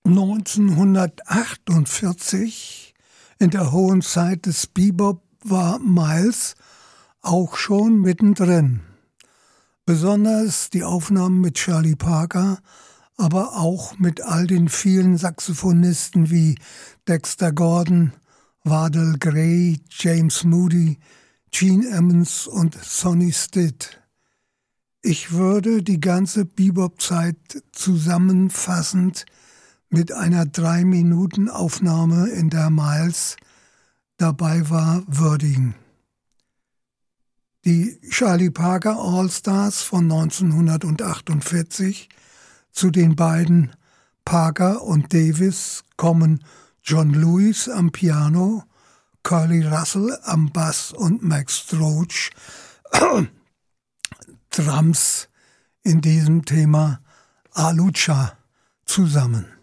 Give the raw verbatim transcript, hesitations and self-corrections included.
neunzehnhundertachtundvierzig, in der hohen Zeit des Bebop, war Miles auch schon mittendrin. Besonders die Aufnahmen mit Charlie Parker, aber auch mit all den vielen Saxophonisten wie Dexter Gordon, Wardell Gray, James Moody, Gene Ammons und Sonny Stitt. Ich würde die ganze Bebop-Zeit zusammenfassend mit einer Drei-Minuten-Aufnahme, in der Miles dabei war, würdigen. Die Charlie Parker All-Stars von neunzehnhundertachtundvierzig, zu den beiden Parker und Davis kommen John Lewis am Piano, Curly Russell am Bass und Max Stroach Drums in diesem Thema Alucha zusammen.